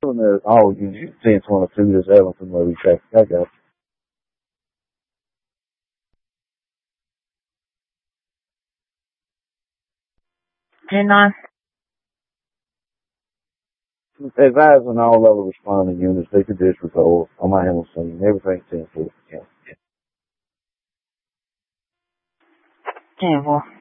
Oh, you 1022, this Evanston where we traffic. I got you. 10-9. you. Advise on all level responding units, they could disregard on my handle scene. Everything's 10-4. Yeah. 10-4.